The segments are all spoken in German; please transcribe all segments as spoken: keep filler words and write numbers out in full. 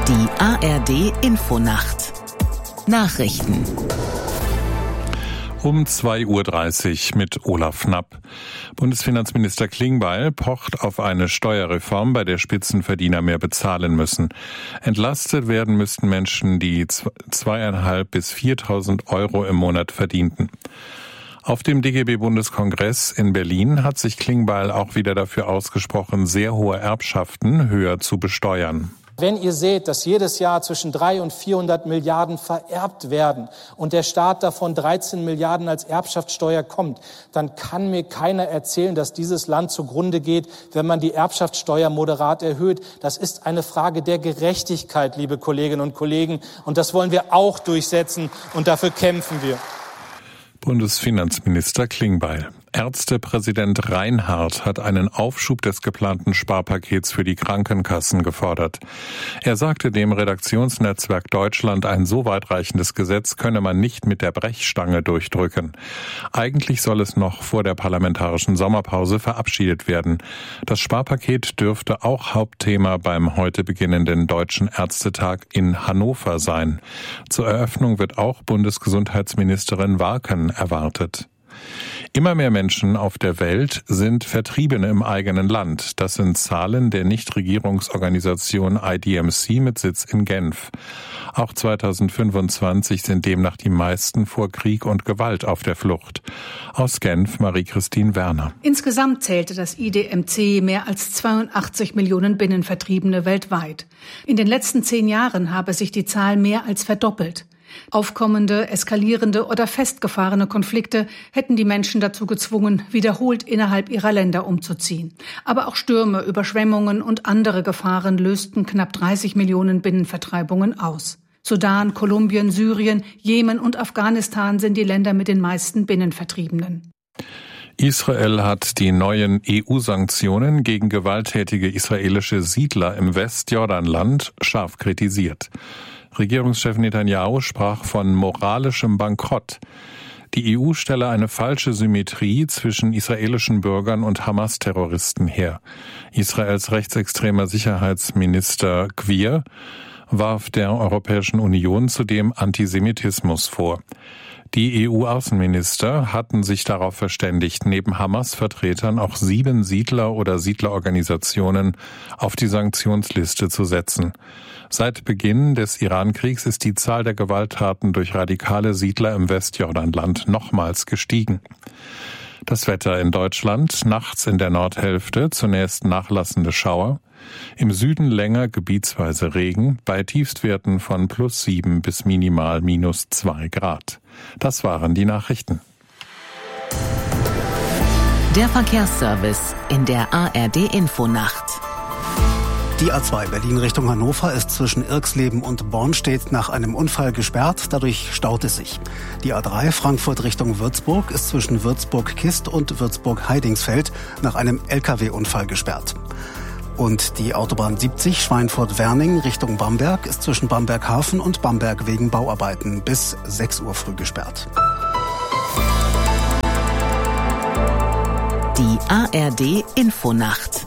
Die A R D-Infonacht. Nachrichten. Um zwei Uhr dreißig mit Olaf Knapp. Bundesfinanzminister Klingbeil pocht auf eine Steuerreform, bei der Spitzenverdiener mehr bezahlen müssen. Entlastet werden müssten Menschen, die zweieinhalb bis viertausend Euro im Monat verdienten. Auf dem D G B-Bundeskongress in Berlin hat sich Klingbeil auch wieder dafür ausgesprochen, sehr hohe Erbschaften höher zu besteuern. Wenn ihr seht, dass jedes Jahr zwischen dreihundert und vierhundert Milliarden vererbt werden und der Staat davon dreizehn Milliarden als Erbschaftssteuer kommt, dann kann mir keiner erzählen, dass dieses Land zugrunde geht, wenn man die Erbschaftssteuer moderat erhöht. Das ist eine Frage der Gerechtigkeit, liebe Kolleginnen und Kollegen. Und das wollen wir auch durchsetzen und dafür kämpfen wir. Bundesfinanzminister Klingbeil. Ärztepräsident Reinhardt hat einen Aufschub des geplanten Sparpakets für die Krankenkassen gefordert. Er sagte dem Redaktionsnetzwerk Deutschland, ein so weitreichendes Gesetz könne man nicht mit der Brechstange durchdrücken. Eigentlich soll es noch vor der parlamentarischen Sommerpause verabschiedet werden. Das Sparpaket dürfte auch Hauptthema beim heute beginnenden Deutschen Ärztetag in Hannover sein. Zur Eröffnung wird auch Bundesgesundheitsministerin Warken erwartet. Immer mehr Menschen auf der Welt sind Vertriebene im eigenen Land. Das sind Zahlen der Nichtregierungsorganisation I D M C mit Sitz in Genf. Auch zweitausendfünfundzwanzig sind demnach die meisten vor Krieg und Gewalt auf der Flucht. Aus Genf Marie-Christine Werner. Insgesamt zählte das I D M C mehr als zweiundachtzig Millionen Binnenvertriebene weltweit. In den letzten zehn Jahren habe sich die Zahl mehr als verdoppelt. Aufkommende, eskalierende oder festgefahrene Konflikte hätten die Menschen dazu gezwungen, wiederholt innerhalb ihrer Länder umzuziehen. Aber auch Stürme, Überschwemmungen und andere Gefahren lösten knapp dreißig Millionen Binnenvertreibungen aus. Sudan, Kolumbien, Syrien, Jemen und Afghanistan sind die Länder mit den meisten Binnenvertriebenen. Israel hat die neuen E U-Sanktionen gegen gewalttätige israelische Siedler im Westjordanland scharf kritisiert. Regierungschef Netanyahu sprach von moralischem Bankrott. Die E U stelle eine falsche Symmetrie zwischen israelischen Bürgern und Hamas-Terroristen her. Israels rechtsextremer Sicherheitsminister Gvir warf der Europäischen Union zudem Antisemitismus vor. Die E U-Außenminister hatten sich darauf verständigt, neben Hamas-Vertretern auch sieben Siedler- oder Siedlerorganisationen auf die Sanktionsliste zu setzen. Seit Beginn des Iran-Kriegs ist die Zahl der Gewalttaten durch radikale Siedler im Westjordanland nochmals gestiegen. Das Wetter in Deutschland: nachts in der Nordhälfte zunächst nachlassende Schauer, im Süden länger gebietsweise Regen, bei Tiefstwerten von plus sieben bis minimal minus zwei Grad. Das waren die Nachrichten. Der Verkehrsservice in der A R D-Infonacht. Die A zwei Berlin Richtung Hannover ist zwischen Irxleben und Bornstedt nach einem Unfall gesperrt, dadurch staut es sich. Die A drei Frankfurt Richtung Würzburg ist zwischen Würzburg-Kist und Würzburg-Heidingsfeld nach einem L K W-Unfall gesperrt. Und die Autobahn siebzig Schweinfurt-Werning Richtung Bamberg ist zwischen Bamberg-Hafen und Bamberg wegen Bauarbeiten bis sechs Uhr früh gesperrt. Die A R D-Infonacht.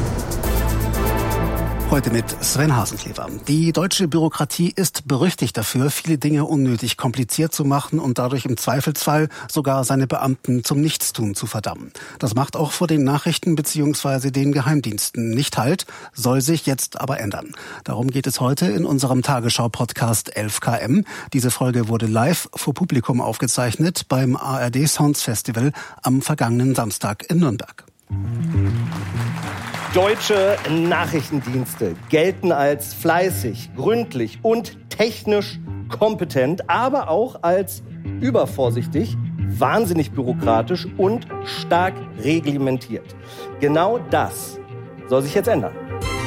Heute mit Sven Hasenklever. Die deutsche Bürokratie ist berüchtigt dafür, viele Dinge unnötig kompliziert zu machen und dadurch im Zweifelsfall sogar seine Beamten zum Nichtstun zu verdammen. Das macht auch vor den Nachrichten bzw. den Geheimdiensten nicht Halt, soll sich jetzt aber ändern. Darum geht es heute in unserem Tagesschau-Podcast elf K M. Diese Folge wurde live vor Publikum aufgezeichnet beim A R D Sounds Festival am vergangenen Samstag in Nürnberg. Deutsche Nachrichtendienste gelten als fleißig, gründlich und technisch kompetent, aber auch als übervorsichtig, wahnsinnig bürokratisch und stark reglementiert. Genau das soll sich jetzt ändern.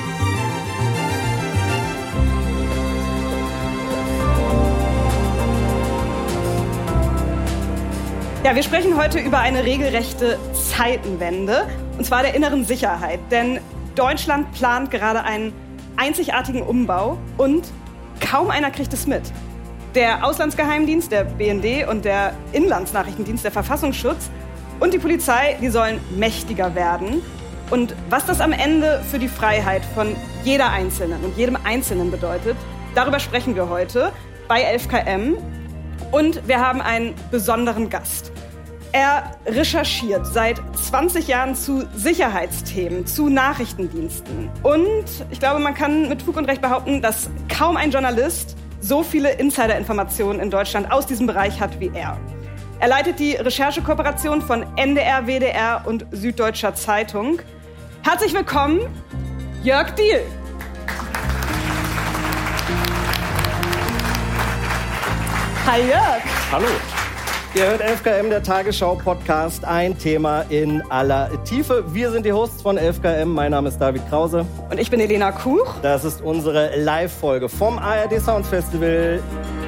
Ja, wir sprechen heute über eine regelrechte Zeitenwende, und zwar der inneren Sicherheit. Denn Deutschland plant gerade einen einzigartigen Umbau und kaum einer kriegt es mit. Der Auslandsgeheimdienst, der B N D und der Inlandsnachrichtendienst, der Verfassungsschutz und die Polizei, die sollen mächtiger werden. Und was das am Ende für die Freiheit von jeder Einzelnen und jedem Einzelnen bedeutet. Darüber sprechen wir heute bei elf K M. Und wir haben einen besonderen Gast. Er recherchiert seit zwanzig Jahren zu Sicherheitsthemen, zu Nachrichtendiensten. Und ich glaube, man kann mit Fug und Recht behaupten, dass kaum ein Journalist so viele Insiderinformationen in Deutschland aus diesem Bereich hat wie er. Er leitet die Recherchekooperation von N D R, W D R und Süddeutscher Zeitung. Herzlich willkommen, Jörg Diehl. Hi Jörg. Hallo. Ihr hört elf K M, der Tagesschau-Podcast, ein Thema in aller Tiefe. Wir sind die Hosts von elf K M. Mein Name ist David Krause. Und ich bin Elena Kuch. Das ist unsere Live-Folge vom A R D Sound Festival.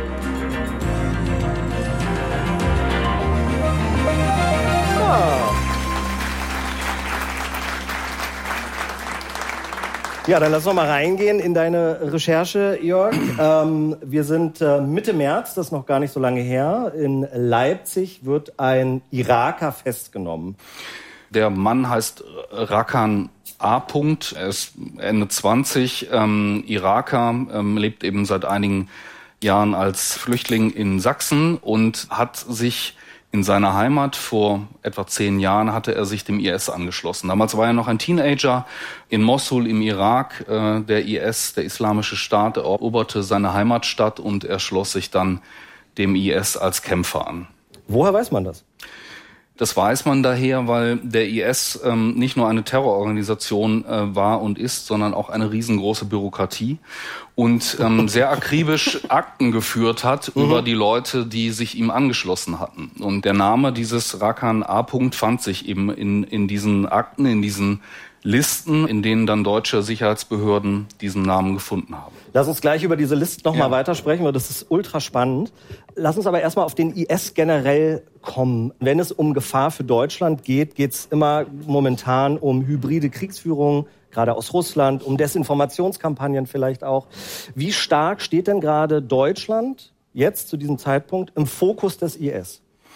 Ja, dann lass uns mal reingehen in deine Recherche, Jörg. Ähm, wir sind äh, Mitte März, das ist noch gar nicht so lange her. In Leipzig wird ein Iraker festgenommen. Der Mann heißt Rakan A. Er ist Ende zwanzig, ähm, Iraker, ähm, lebt eben seit einigen Jahren als Flüchtling in Sachsen und hat sich in seiner Heimat vor etwa zehn Jahren hatte er sich dem I S angeschlossen. Damals war er noch ein Teenager in Mosul im Irak. Äh, der I S, der Islamische Staat, eroberte seine Heimatstadt und er schloss sich dann dem I S als Kämpfer an. Woher weiß man das? Das weiß man daher, weil der I S ähm, nicht nur eine Terrororganisation äh, war und ist, sondern auch eine riesengroße Bürokratie und ähm, sehr akribisch Akten geführt hat mhm. über die Leute, die sich ihm angeschlossen hatten. Und der Name dieses Rakan A. fand sich eben in, in diesen Akten, in diesen Listen, in denen dann deutsche Sicherheitsbehörden diesen Namen gefunden haben. Lass uns gleich über diese Listen noch ja. mal weitersprechen, weil das ist ultra spannend. Lass uns aber erstmal auf den I S generell kommen. Wenn es um Gefahr für Deutschland geht, geht es immer momentan um hybride Kriegsführung, gerade aus Russland, um Desinformationskampagnen vielleicht auch. Wie stark steht denn gerade Deutschland jetzt zu diesem Zeitpunkt im Fokus des I S?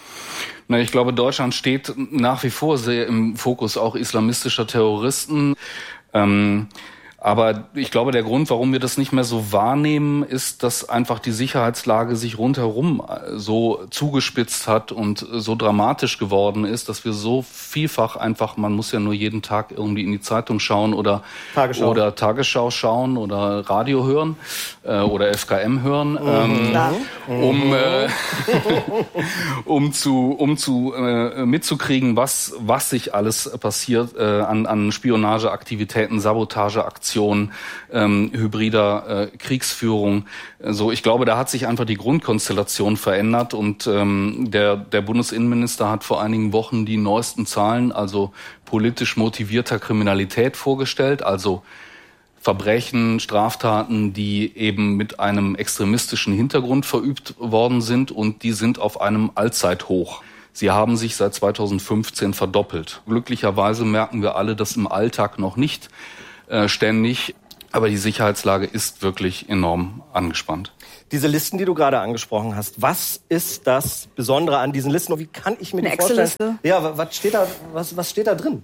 Na, ich glaube, Deutschland steht nach wie vor sehr im Fokus auch islamistischer Terroristen. Ähm, aber ich glaube, der Grund, warum wir das nicht mehr so wahrnehmen, ist, dass einfach die Sicherheitslage sich rundherum so zugespitzt hat und so dramatisch geworden ist, dass wir so vielfach einfach, man muss ja nur jeden Tag irgendwie in die Zeitung schauen oder Tagesschau, oder Tagesschau schauen oder Radio hören äh, oder F K M hören, mhm. ähm, um äh, um zu um zu äh, mitzukriegen, was was sich alles passiert äh, an an Spionageaktivitäten, Sabotageaktionen, ähm, hybrider äh, Kriegsführung. So, ich glaube, da hat sich einfach die Grundkonstellation verändert und ähm, der der Bundesinnenminister hat vor einigen Wochen die neuesten Zahlen, also politisch motivierter Kriminalität vorgestellt, also Verbrechen, Straftaten, die eben mit einem extremistischen Hintergrund verübt worden sind und die sind auf einem Allzeithoch. Sie haben sich seit zweitausendfünfzehn verdoppelt. Glücklicherweise merken wir alle das im Alltag noch nicht äh, ständig, aber die Sicherheitslage ist wirklich enorm angespannt. Diese Listen, die du gerade angesprochen hast, was ist das Besondere an diesen Listen und wie kann ich mir die vorstellen? Ja, was steht da, was, was steht da drin?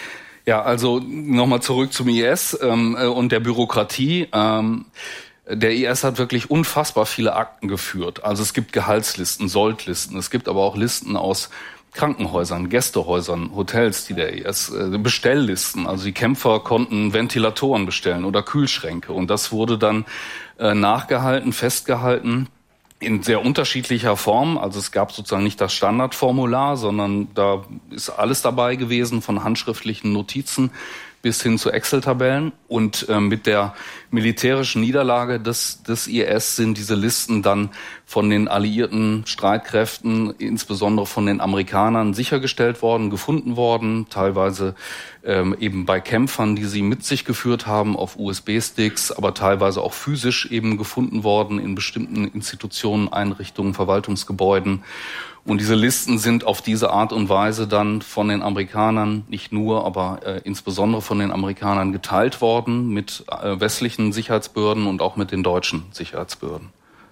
Ja, also nochmal zurück zum I S ähm, und der Bürokratie. Ähm, der I S hat wirklich unfassbar viele Akten geführt. Also es gibt Gehaltslisten, Soldlisten, es gibt aber auch Listen aus Krankenhäusern, Gästehäusern, Hotels, die der I S, äh, Bestelllisten. Also die Kämpfer konnten Ventilatoren bestellen oder Kühlschränke. Und das wurde dann äh, nachgehalten, festgehalten in sehr unterschiedlicher Form. Also es gab sozusagen nicht das Standardformular, sondern da ist alles dabei gewesen, von handschriftlichen Notizen bis hin zu Excel-Tabellen. Und äh, mit der militärischen Niederlage des, des I S sind diese Listen dann von den alliierten Streitkräften, insbesondere von den Amerikanern, sichergestellt worden, gefunden worden, teilweise ähm, eben bei Kämpfern, die sie mit sich geführt haben, auf U S B-Sticks, aber teilweise auch physisch eben gefunden worden in bestimmten Institutionen, Einrichtungen, Verwaltungsgebäuden. Und diese Listen sind auf diese Art und Weise dann von den Amerikanern, nicht nur, aber äh, insbesondere von den Amerikanern geteilt worden mit äh, westlichen Sicherheitsbehörden und auch mit den deutschen Sicherheitsbehörden.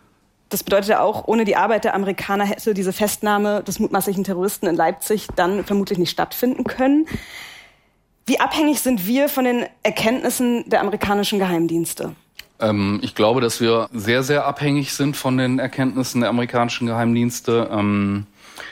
Das bedeutet ja auch, ohne die Arbeit der Amerikaner hätte diese Festnahme des mutmaßlichen Terroristen in Leipzig dann vermutlich nicht stattfinden können. Wie abhängig sind wir von den Erkenntnissen der amerikanischen Geheimdienste? Ähm, ich glaube, dass wir sehr, sehr abhängig sind von den Erkenntnissen der amerikanischen Geheimdienste. Ähm,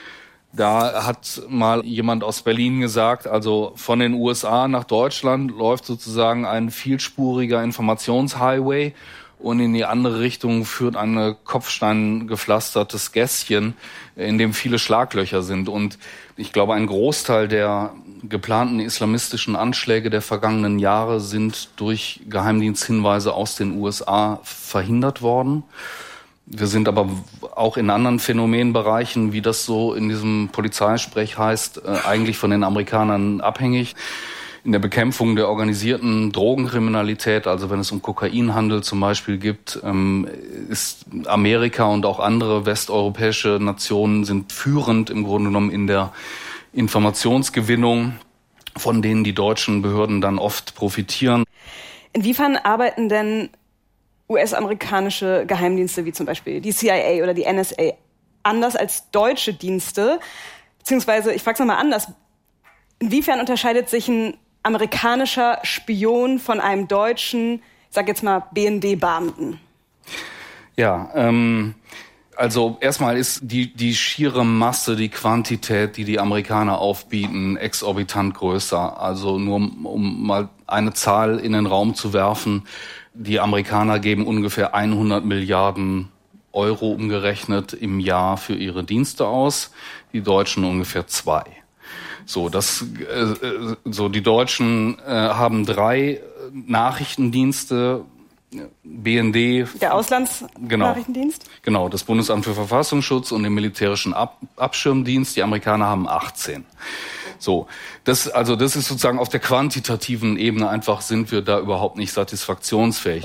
da hat mal jemand aus Berlin gesagt, also von den U S A nach Deutschland läuft sozusagen ein vielspuriger Informationshighway und in die andere Richtung führt ein kopfsteingepflastertes Gässchen, in dem viele Schlaglöcher sind. Und ich glaube, ein Großteil der geplanten islamistischen Anschläge der vergangenen Jahre sind durch Geheimdiensthinweise aus den U S A verhindert worden. Wir sind aber auch in anderen Phänomenbereichen, wie das so in diesem Polizeisprech heißt, eigentlich von den Amerikanern abhängig. In der Bekämpfung der organisierten Drogenkriminalität, also wenn es um Kokainhandel zum Beispiel geht, ist Amerika und auch andere westeuropäische Nationen sind führend im Grunde genommen in der Informationsgewinnung, von denen die deutschen Behörden dann oft profitieren. Inwiefern arbeiten denn U S-amerikanische Geheimdienste wie zum Beispiel die C I A oder die N S A anders als deutsche Dienste? Beziehungsweise, ich frage es nochmal anders, inwiefern unterscheidet sich ein amerikanischer Spion von einem deutschen, ich sag jetzt mal, B N D-Beamten? Ja, ähm, also erstmal ist die, die schiere Masse, die Quantität, die die Amerikaner aufbieten, exorbitant größer. Also nur um mal eine Zahl in den Raum zu werfen, die Amerikaner geben ungefähr hundert Milliarden Euro umgerechnet im Jahr für ihre Dienste aus, die Deutschen ungefähr zwei. So, das, äh, so die Deutschen äh, haben drei Nachrichtendienste, B N D. Der Auslandsnachrichtendienst? Genau, genau, das Bundesamt für Verfassungsschutz und den militärischen Ab- Abschirmdienst. Die Amerikaner haben achtzehn. So, das, also das ist sozusagen auf der quantitativen Ebene einfach, sind wir da überhaupt nicht satisfaktionsfähig.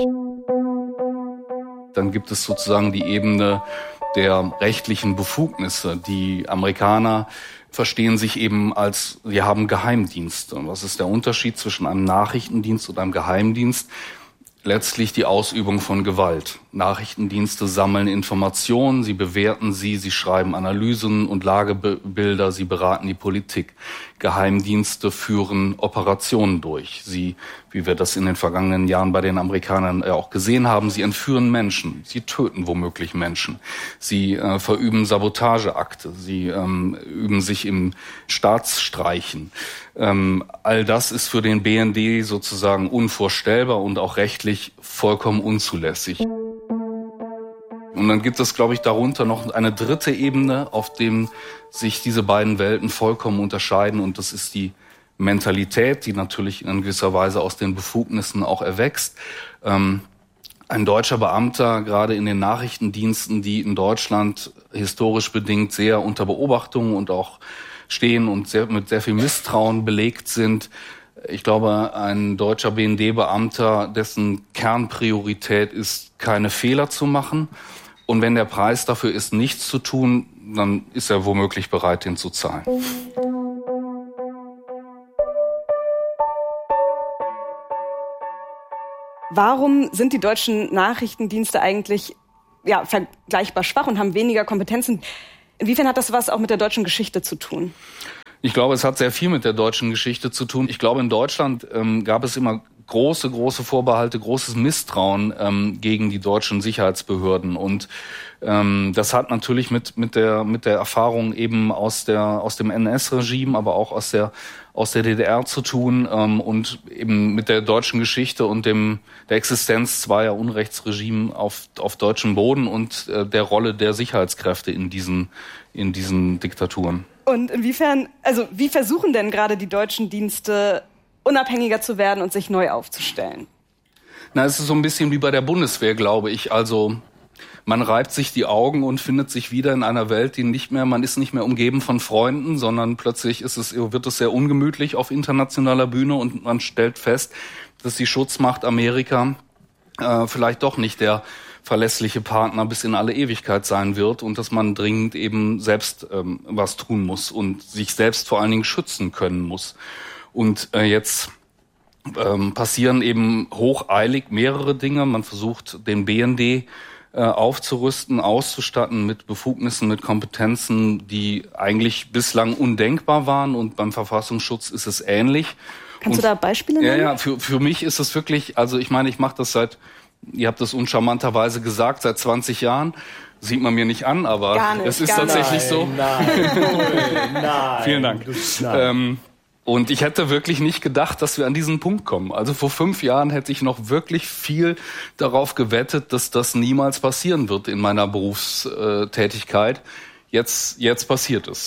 Dann gibt es sozusagen die Ebene der rechtlichen Befugnisse. Die Amerikaner verstehen sich eben als, wir haben Geheimdienste. Und was ist der Unterschied zwischen einem Nachrichtendienst und einem Geheimdienst? Letztlich die Ausübung von Gewalt. Nachrichtendienste sammeln Informationen, sie bewerten sie, sie schreiben Analysen und Lagebilder, sie beraten die Politik. Geheimdienste führen Operationen durch. Sie, wie wir das in den vergangenen Jahren bei den Amerikanern auch gesehen haben, sie entführen Menschen, sie töten womöglich Menschen, sie äh, verüben Sabotageakte, sie ähm, üben sich im Staatsstreichen. Ähm, all das ist für den B N D sozusagen unvorstellbar und auch rechtlich vollkommen unzulässig. Und dann gibt es, glaube ich, darunter noch eine dritte Ebene, auf dem sich diese beiden Welten vollkommen unterscheiden. Und das ist die Mentalität, die natürlich in gewisser Weise aus den Befugnissen auch erwächst. Ähm, ein deutscher Beamter, gerade in den Nachrichtendiensten, die in Deutschland historisch bedingt sehr unter Beobachtung und auch stehen und sehr, mit sehr viel Misstrauen belegt sind. Ich glaube, ein deutscher B N D-Beamter, dessen Kernpriorität ist, keine Fehler zu machen. Und wenn der Preis dafür ist, nichts zu tun, dann ist er womöglich bereit, den zu zahlen. Warum sind die deutschen Nachrichtendienste eigentlich ja, vergleichbar schwach und haben weniger Kompetenzen? Inwiefern hat das was auch mit der deutschen Geschichte zu tun? Ich glaube, es hat sehr viel mit der deutschen Geschichte zu tun. Ich glaube, in Deutschland ähm, gab es immer große, große Vorbehalte, großes Misstrauen ähm, gegen die deutschen Sicherheitsbehörden. Und ähm, das hat natürlich mit mit der mit der Erfahrung eben aus der aus dem N S-Regime, aber auch aus der aus der D D R zu tun ähm, und eben mit der deutschen Geschichte und dem der Existenz zweier Unrechtsregime auf auf deutschem Boden und äh, der Rolle der Sicherheitskräfte in diesen in diesen Diktaturen. Und inwiefern, also wie versuchen denn gerade die deutschen Dienste unabhängiger zu werden und sich neu aufzustellen? Na, es ist so ein bisschen wie bei der Bundeswehr, glaube ich. Also man reibt sich die Augen und findet sich wieder in einer Welt, die nicht mehr, man ist nicht mehr umgeben von Freunden, sondern plötzlich ist es, wird es sehr ungemütlich auf internationaler Bühne und man stellt fest, dass die Schutzmacht Amerika äh, vielleicht doch nicht der verlässliche Partner bis in alle Ewigkeit sein wird und dass man dringend eben selbst ähm, was tun muss und sich selbst vor allen Dingen schützen können muss. Und äh, jetzt ähm, passieren eben hocheilig mehrere Dinge. Man versucht, den B N D äh, aufzurüsten, auszustatten mit Befugnissen, mit Kompetenzen, die eigentlich bislang undenkbar waren. Und beim Verfassungsschutz ist es ähnlich. Kannst Und, du da Beispiele nennen? Ja, ja, für, für mich ist es wirklich, also ich meine, ich mache das seit, ihr habt das uncharmanterweise gesagt, seit zwanzig Jahren. Sieht man mir nicht an, aber gar nicht, es ist gar tatsächlich nein, so. Nein, nein. Vielen Dank. Ähm, und ich hätte wirklich nicht gedacht, dass wir an diesen Punkt kommen. Also vor fünf Jahren hätte ich noch wirklich viel darauf gewettet, dass das niemals passieren wird in meiner Berufstätigkeit. Jetzt, jetzt passiert es.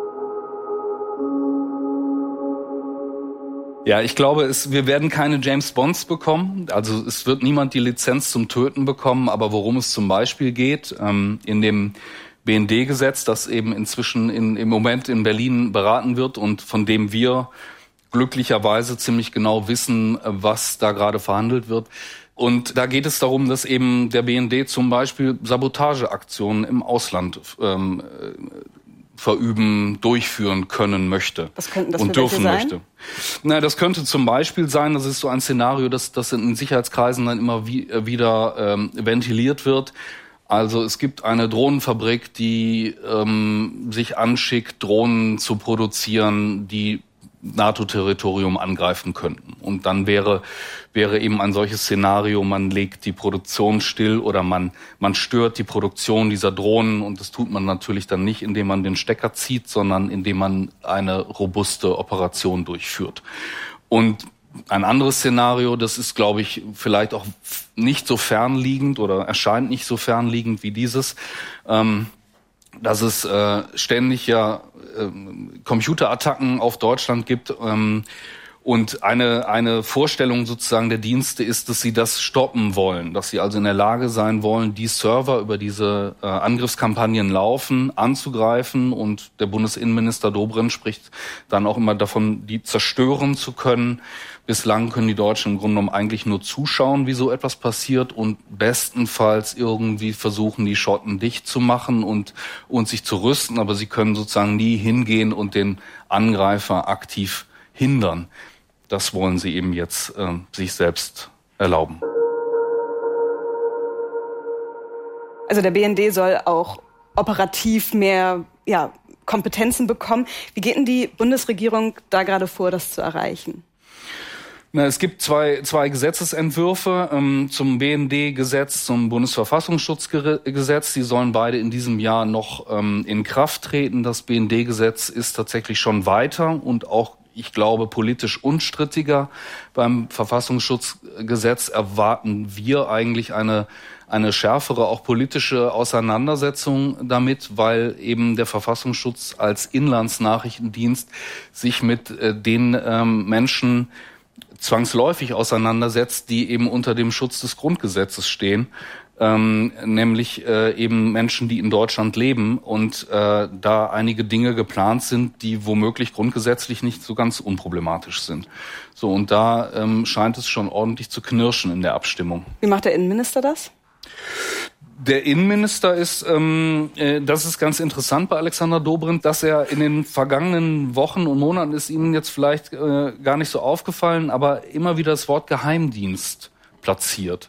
Ja, ich glaube, es, wir werden keine James Bonds bekommen. Also es wird niemand die Lizenz zum Töten bekommen. Aber worum es zum Beispiel geht, ähm, in dem B N D-Gesetz, das eben inzwischen in, im Moment in Berlin beraten wird und von dem wir glücklicherweise ziemlich genau wissen, was da gerade verhandelt wird. Und da geht es darum, dass eben der B N D zum Beispiel Sabotageaktionen im Ausland ähm, verüben, durchführen können möchte. Was könnten das und für dürfen welche sein? möchte. Na, das könnte zum Beispiel sein, das ist so ein Szenario, das, das in Sicherheitskreisen dann immer wie, wieder ähm, ventiliert wird. Also es gibt eine Drohnenfabrik, die ähm, sich anschickt, Drohnen zu produzieren, die NATO-Territorium angreifen könnten. Und dann wäre wäre eben ein solches Szenario, man legt die Produktion still oder man man stört die Produktion dieser Drohnen. Und das tut man natürlich dann nicht, indem man den Stecker zieht, sondern indem man eine robuste Operation durchführt. Und ein anderes Szenario, das ist, glaube ich, vielleicht auch nicht so fernliegend oder erscheint nicht so fernliegend wie dieses, ähm, dass es äh, ständig ja äh, Computerattacken auf Deutschland gibt. Ähm, und eine eine Vorstellung sozusagen der Dienste ist, dass sie das stoppen wollen, dass sie also in der Lage sein wollen, die Server über diese äh, Angriffskampagnen laufen, anzugreifen. Und der Bundesinnenminister Dobrindt spricht dann auch immer davon, die zerstören zu können. Bislang können die Deutschen im Grunde genommen eigentlich nur zuschauen, wie so etwas passiert und bestenfalls irgendwie versuchen, die Schotten dicht zu machen und, und sich zu rüsten. Aber sie können sozusagen nie hingehen und den Angreifer aktiv hindern. Das wollen sie eben jetzt äh, sich selbst erlauben. Also der B N D soll auch operativ mehr ja, Kompetenzen bekommen. Wie geht denn die Bundesregierung da gerade vor, das zu erreichen? Na, es gibt zwei, zwei Gesetzesentwürfe ähm, zum B N D-Gesetz, zum Bundesverfassungsschutzgesetz. Die sollen beide in diesem Jahr noch ähm, in Kraft treten. Das B N D-Gesetz ist tatsächlich schon weiter und auch, ich glaube, politisch unstrittiger. Beim Verfassungsschutzgesetz erwarten wir eigentlich eine eine schärfere, auch politische Auseinandersetzung damit, weil eben der Verfassungsschutz als Inlandsnachrichtendienst sich mit äh, den ähm, Menschen zwangsläufig auseinandersetzt, die eben unter dem Schutz des Grundgesetzes stehen, ähm, nämlich äh, eben Menschen, die in Deutschland leben und äh, da einige Dinge geplant sind, die womöglich grundgesetzlich nicht so ganz unproblematisch sind. So, und da ähm, scheint es schon ordentlich zu knirschen in der Abstimmung. Wie macht der Innenminister das? Der Innenminister ist, ähm, äh, das ist ganz interessant bei Alexander Dobrindt, dass er in den vergangenen Wochen und Monaten, ist Ihnen jetzt vielleicht äh, gar nicht so aufgefallen, aber immer wieder das Wort Geheimdienst platziert.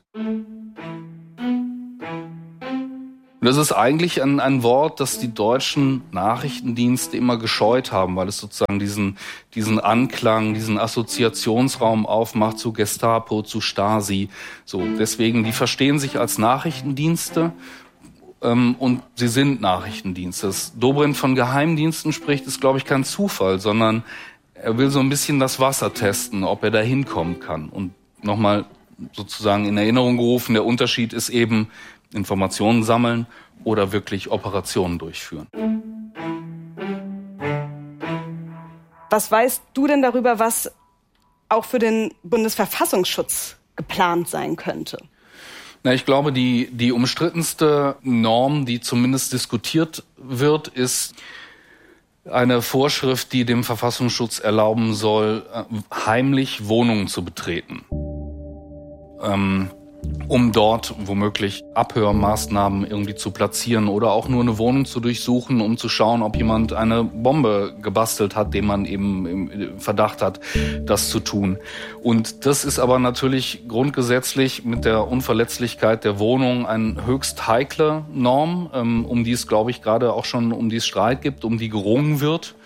Und das ist eigentlich ein, ein Wort, das die deutschen Nachrichtendienste immer gescheut haben, weil es sozusagen diesen, diesen Anklang, diesen Assoziationsraum aufmacht zu Gestapo, zu Stasi. So, deswegen, die verstehen sich als Nachrichtendienste ähm, und sie sind Nachrichtendienste. Dass Dobrindt von Geheimdiensten spricht, ist, glaube ich, kein Zufall, sondern er will so ein bisschen das Wasser testen, ob er da hinkommen kann. Und nochmal sozusagen in Erinnerung gerufen, der Unterschied ist eben, Informationen sammeln oder wirklich Operationen durchführen. Was weißt du denn darüber, was auch für den Bundesverfassungsschutz geplant sein könnte? Na, ich glaube, die, die umstrittenste Norm, die zumindest diskutiert wird, ist eine Vorschrift, die dem Verfassungsschutz erlauben soll, heimlich Wohnungen zu betreten. Ähm, um dort womöglich Abhörmaßnahmen irgendwie zu platzieren oder auch nur eine Wohnung zu durchsuchen, um zu schauen, ob jemand eine Bombe gebastelt hat, den man eben im Verdacht hat, das zu tun. Und das ist aber natürlich grundgesetzlich mit der Unverletzlichkeit der Wohnung eine höchst heikle Norm, um die es, glaube ich, gerade auch schon um die es Streit gibt, um die gerungen wird.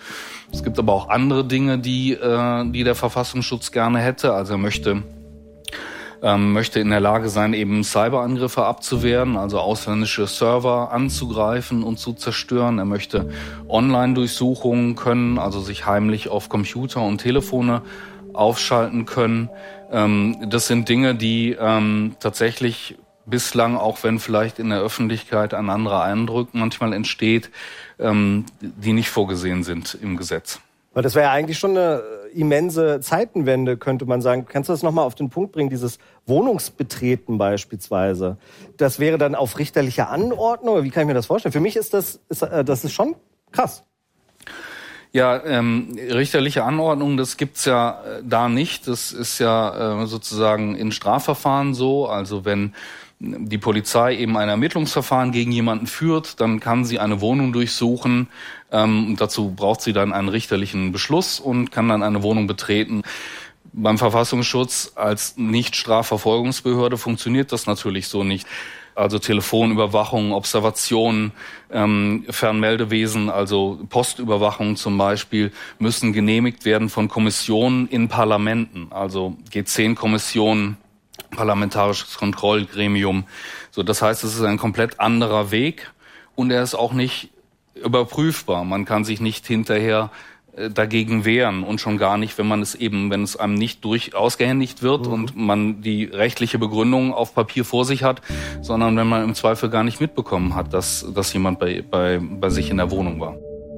Es gibt aber auch andere Dinge, die, äh, die der Verfassungsschutz gerne hätte. Also er möchte, ähm, möchte in der Lage sein, eben Cyberangriffe abzuwehren, also ausländische Server anzugreifen und zu zerstören. Er möchte Online-Durchsuchungen können, also sich heimlich auf Computer und Telefone aufschalten können. Ähm, das sind Dinge, die ähm, tatsächlich bislang, auch wenn vielleicht in der Öffentlichkeit ein anderer Eindruck manchmal entsteht, ähm, die nicht vorgesehen sind im Gesetz. Weil das wäre ja eigentlich schon eine immense Zeitenwende, könnte man sagen. Kannst du das nochmal auf den Punkt bringen, dieses Wohnungsbetreten beispielsweise? Das wäre dann auf richterliche Anordnung? Wie kann ich mir das vorstellen? Für mich ist das, ist, äh, das ist schon krass. Ja, ähm, richterliche Anordnung, das gibt's ja äh, da nicht. Das ist ja äh, sozusagen in Strafverfahren so. Also wenn die Polizei eben ein Ermittlungsverfahren gegen jemanden führt, dann kann sie eine Wohnung durchsuchen. Ähm, dazu braucht sie dann einen richterlichen Beschluss und kann dann eine Wohnung betreten. Beim Verfassungsschutz als Nicht-Strafverfolgungsbehörde funktioniert das natürlich so nicht. Also Telefonüberwachung, Observation, ähm, Fernmeldewesen, also Postüberwachung zum Beispiel, müssen genehmigt werden von Kommissionen in Parlamenten, also G zehn Kommissionen, Parlamentarisches Kontrollgremium. So, das heißt, es ist ein komplett anderer Weg und er ist auch nicht überprüfbar. Man kann sich nicht hinterher äh, dagegen wehren und schon gar nicht, wenn man es eben, wenn es einem nicht durch ausgehändigt wird mhm. und man die rechtliche Begründung auf Papier vor sich hat, sondern wenn man im Zweifel gar nicht mitbekommen hat, dass, dass jemand bei, bei, bei sich in der Wohnung war.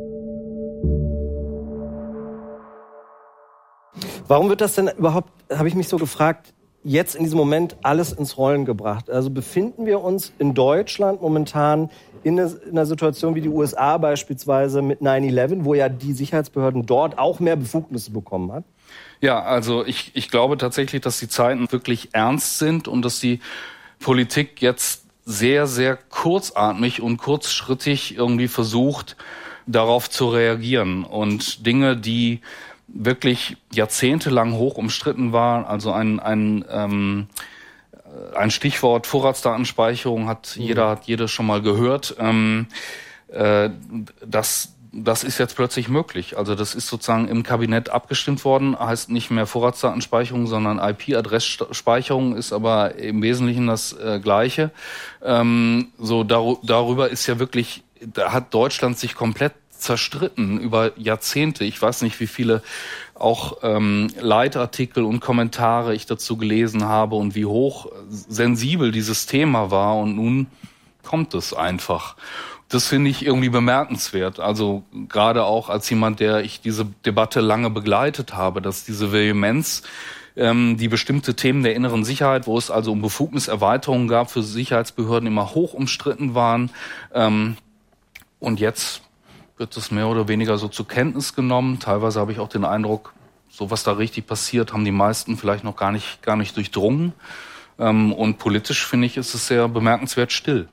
Warum wird das denn überhaupt, habe ich mich so gefragt, jetzt in diesem Moment alles ins Rollen gebracht? Also befinden wir uns in Deutschland momentan in einer Situation wie die U S A beispielsweise mit nine eleven, wo ja die Sicherheitsbehörden dort auch mehr Befugnisse bekommen hat? Ja, also ich, ich glaube tatsächlich, dass die Zeiten wirklich ernst sind und dass die Politik jetzt sehr, sehr kurzatmig und kurzschrittig irgendwie versucht, darauf zu reagieren. Und Dinge, die wirklich jahrzehntelang hoch umstritten war. Also ein ein ähm, ein Stichwort Vorratsdatenspeicherung hat jeder hat jeder schon mal gehört. Ähm, äh, das das ist jetzt plötzlich möglich. Also das ist sozusagen im Kabinett abgestimmt worden. Heißt nicht mehr Vorratsdatenspeicherung, sondern I P-Adressspeicherung ist aber im Wesentlichen das äh, Gleiche. Ähm, so dar- darüber ist ja wirklich, da hat Deutschland sich komplett zerstritten über Jahrzehnte. Ich weiß nicht, wie viele auch ähm, Leitartikel und Kommentare ich dazu gelesen habe und wie hoch sensibel dieses Thema war. Und nun kommt es einfach. Das finde ich irgendwie bemerkenswert. Also gerade auch als jemand, der ich diese Debatte lange begleitet habe, dass diese Vehemenz, ähm, die bestimmte Themen der inneren Sicherheit, wo es also um Befugniserweiterungen gab für Sicherheitsbehörden, immer hoch umstritten waren. Ähm, und jetzt wird es mehr oder weniger so zur Kenntnis genommen. Teilweise habe ich auch den Eindruck, so was da richtig passiert, haben die meisten vielleicht noch gar nicht, gar nicht durchdrungen. Ähm, und politisch, finde ich, ist es sehr bemerkenswert still.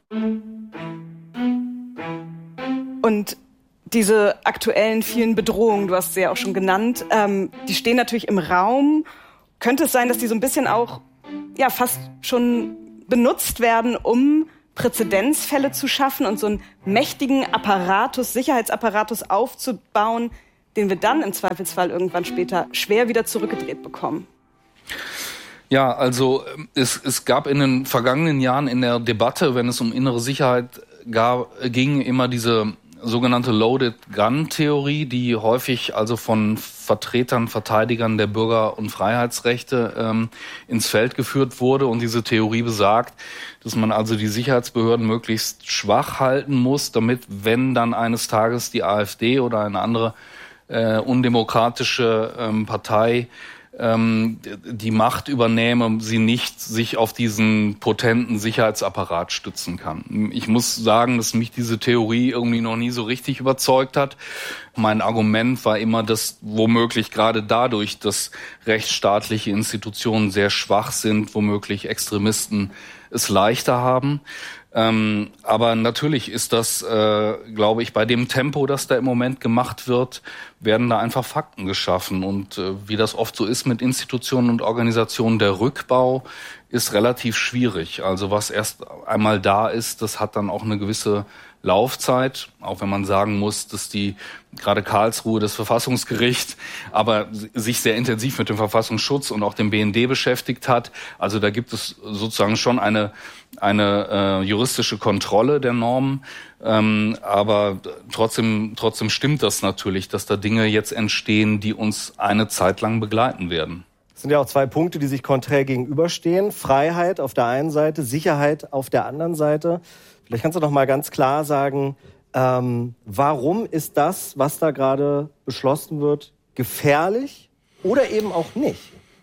Und diese aktuellen vielen Bedrohungen, du hast sie ja auch schon genannt, ähm, die stehen natürlich im Raum. Könnte es sein, dass die so ein bisschen auch ja fast schon benutzt werden, um Präzedenzfälle zu schaffen und so einen mächtigen Apparatus, Sicherheitsapparatus aufzubauen, den wir dann im Zweifelsfall irgendwann später schwer wieder zurückgedreht bekommen? Ja, also es, es gab in den vergangenen Jahren in der Debatte, wenn es um innere Sicherheit gab, ging, immer diese sogenannte Loaded-Gun-Theorie, die häufig also von Vertretern, Verteidigern der Bürger- und Freiheitsrechte ähm, ins Feld geführt wurde. Und diese Theorie besagt, dass man also die Sicherheitsbehörden möglichst schwach halten muss, damit, wenn dann eines Tages die AfD oder eine andere äh, undemokratische ähm, Partei ähm, die Macht übernehme, sie nicht sich auf diesen potenten Sicherheitsapparat stützen kann. Ich muss sagen, dass mich diese Theorie irgendwie noch nie so richtig überzeugt hat. Mein Argument war immer, dass womöglich gerade dadurch, dass rechtsstaatliche Institutionen sehr schwach sind, womöglich Extremisten es leichter haben. Ähm, aber natürlich ist das, äh, glaube ich, bei dem Tempo, das da im Moment gemacht wird, werden da einfach Fakten geschaffen. Und äh, wie das oft so ist mit Institutionen und Organisationen, der Rückbau ist relativ schwierig. Also was erst einmal da ist, das hat dann auch eine gewisse Laufzeit, auch wenn man sagen muss, dass die gerade Karlsruhe, das Verfassungsgericht, aber sich sehr intensiv mit dem Verfassungsschutz und auch dem B N D beschäftigt hat. Also da gibt es sozusagen schon eine eine äh, juristische Kontrolle der Normen, ähm, aber trotzdem trotzdem stimmt das natürlich, dass da Dinge jetzt entstehen, die uns eine Zeit lang begleiten werden. Es sind ja auch zwei Punkte, die sich konträr gegenüberstehen. Freiheit auf der einen Seite, Sicherheit auf der anderen Seite. Vielleicht kannst du noch mal ganz klar sagen, ähm, warum ist das, was da gerade beschlossen wird, gefährlich oder eben auch nicht?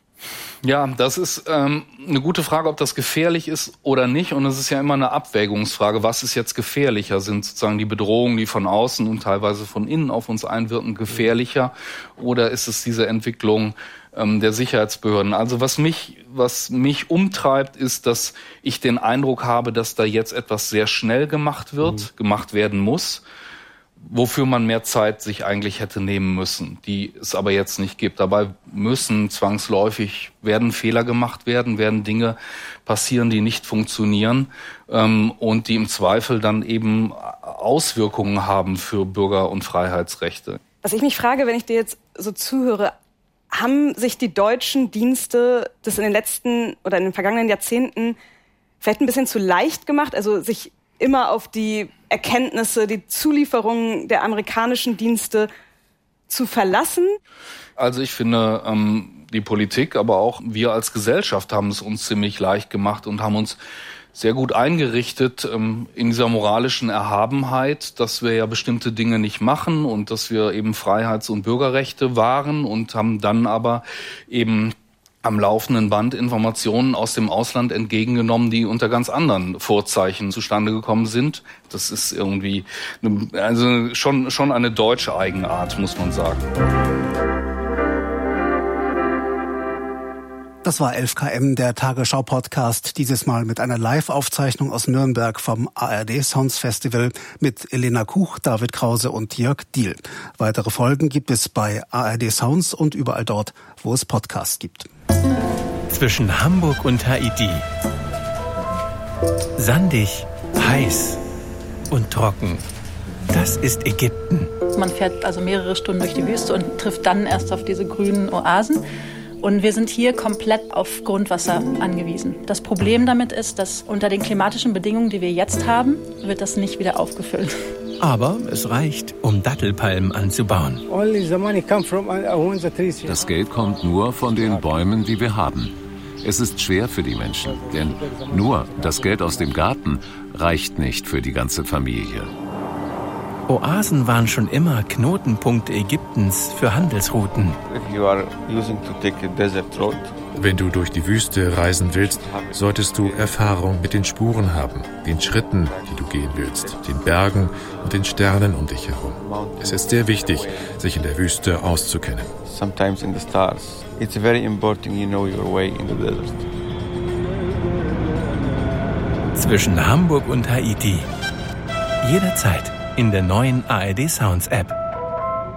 Ja, das ist ähm, eine gute Frage, ob das gefährlich ist oder nicht. Und es ist ja immer eine Abwägungsfrage. Was ist jetzt gefährlicher? Sind sozusagen die Bedrohungen, die von außen und teilweise von innen auf uns einwirken, gefährlicher? Oder ist es diese Entwicklung ähm, der Sicherheitsbehörden? Also was mich, was mich umtreibt, ist, dass ich den Eindruck habe, dass da jetzt etwas sehr schnell gemacht wird, mhm. gemacht werden muss, wofür man mehr Zeit sich eigentlich hätte nehmen müssen, die es aber jetzt nicht gibt. Dabei müssen zwangsläufig, werden Fehler gemacht werden, werden Dinge passieren, die nicht funktionieren ähm, und die im Zweifel dann eben Auswirkungen haben für Bürger- und Freiheitsrechte. Was ich mich frage, wenn ich dir jetzt so zuhöre, haben sich die deutschen Dienste das in den letzten oder in den vergangenen Jahrzehnten vielleicht ein bisschen zu leicht gemacht, also sich immer auf die Erkenntnisse, die Zulieferungen der amerikanischen Dienste zu verlassen? Also ich finde, ähm, die Politik, aber auch wir als Gesellschaft haben es uns ziemlich leicht gemacht und haben uns sehr gut eingerichtet ähm, in dieser moralischen Erhabenheit, dass wir ja bestimmte Dinge nicht machen und dass wir eben Freiheits- und Bürgerrechte wahren und haben dann aber eben am laufenden Band Informationen aus dem Ausland entgegengenommen, die unter ganz anderen Vorzeichen zustande gekommen sind. Das ist irgendwie eine, also schon schon eine deutsche Eigenart, muss man sagen. Das war elf K M, der Tagesschau-Podcast, dieses Mal mit einer Live-Aufzeichnung aus Nürnberg vom A R D Sounds Festival mit Elena Kuch, David Krause und Jörg Diehl. Weitere Folgen gibt es bei A R D Sounds und überall dort, wo es Podcasts gibt. Zwischen Hamburg und Haiti. Sandig, heiß und trocken. Das ist Ägypten. Man fährt also mehrere Stunden durch die Wüste und trifft dann erst auf diese grünen Oasen. Und wir sind hier komplett auf Grundwasser angewiesen. Das Problem damit ist, dass unter den klimatischen Bedingungen, die wir jetzt haben, wird das nicht wieder aufgefüllt. Aber es reicht, um Dattelpalmen anzubauen. Das Geld kommt nur von den Bäumen, die wir haben. Es ist schwer für die Menschen, denn nur das Geld aus dem Garten reicht nicht für die ganze Familie. Oasen waren schon immer Knotenpunkte Ägyptens für Handelsrouten. Wenn du durch die Wüste reisen willst, solltest du Erfahrung mit den Spuren haben, den Schritten, die du gehen willst, den Bergen und den Sternen um dich herum. Es ist sehr wichtig, sich in der Wüste auszukennen. Sometimes in the stars. It's very important you know your way in the desert. Zwischen Hamburg und Haiti. Jederzeit in der neuen A R D Sounds App.